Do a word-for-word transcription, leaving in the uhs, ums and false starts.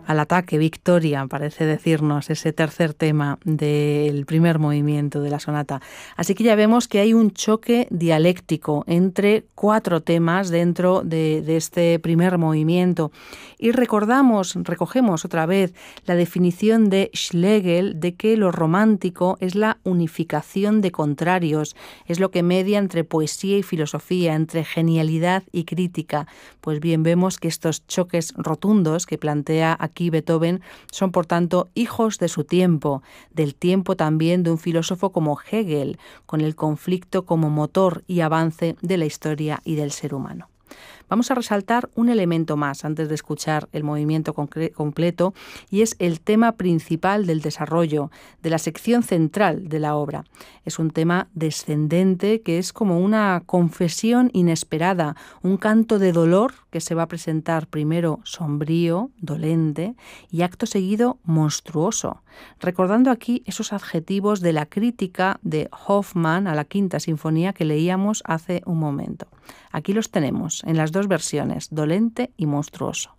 al ataque, victoria, parece decirnos ese tercer tema del primer movimiento de la sonata. Así que ya vemos que hay un choque dialéctico entre cuatro temas dentro de, de este primer movimiento. Y recordamos, recogemos otra vez la definición de Schlegel de que lo romántico es la unificación de contrarios, es lo que media entre poesía y filosofía, entre genialidad y crítica. Pues bien, vemos que estos choques rotundos que plantea aquí Beethoven son, por tanto, hijos de su tiempo, del tiempo también de un filósofo como Hegel, con el conflicto como motor y avance de la historia y del ser humano. Vamos a resaltar un elemento más antes de escuchar el movimiento completo, y es el tema principal del desarrollo, de la sección central de la obra. Es un tema descendente que es como una confesión inesperada, un canto de dolor que se va a presentar primero sombrío, dolente, y acto seguido monstruoso, recordando aquí esos adjetivos de la crítica de Hoffmann a la Quinta Sinfonía que leíamos hace un momento. Aquí los tenemos en las dos versiones, dolente y monstruoso.